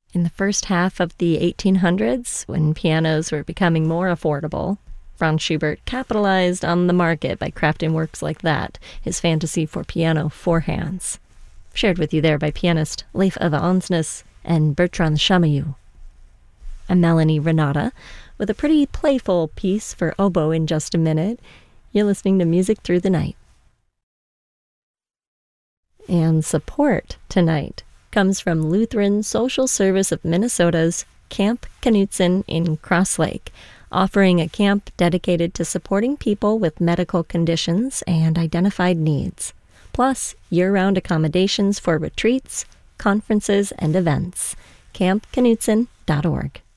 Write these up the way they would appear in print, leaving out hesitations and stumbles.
In the first half of the 1800s, when pianos were becoming more affordable, Franz Schubert capitalized on the market by crafting works like that, his fantasy for piano four hands. Shared with you there by pianist Leif Ove Ansnes and Bertrand Chamayou. I'm Melanie Renata with a pretty playful piece for oboe in just a minute. You're listening to Music Through the Night. And support tonight comes from Lutheran Social Service of Minnesota's Camp Knutson in Cross Lake, offering a camp dedicated to supporting people with medical conditions and identified needs, plus year-round accommodations for retreats, conferences, and events. campknutson.org.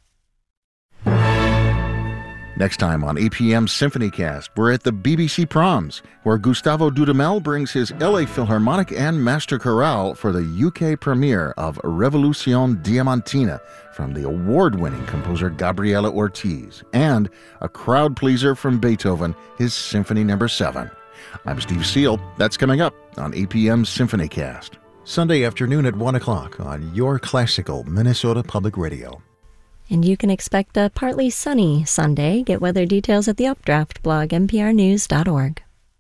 Next time on APM SymphonyCast, we're at the BBC Proms, where Gustavo Dudamel brings his LA Philharmonic and Master Chorale for the UK premiere of Revolution Diamantina from the award-winning composer Gabriela Ortiz, and a crowd pleaser from Beethoven, his Symphony No. 7. I'm Steve Seal. That's coming up on APM SymphonyCast. Sunday afternoon at 1 o'clock on your classical Minnesota Public Radio. And you can expect a partly sunny Sunday. Get weather details at the Updraft blog, nprnews.org.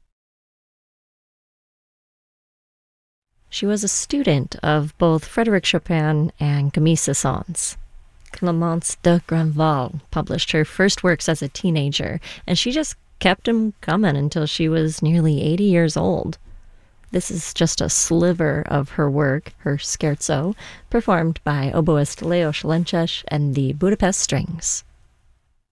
She was a student of both Frédéric Chopin and Camille Saint-Saëns. Clémence de Grandval published her first works as a teenager, and she just kept them coming until she was nearly 80 years old. This is just a sliver of her work, her scherzo, performed by oboist Leos Lences and the Budapest Strings.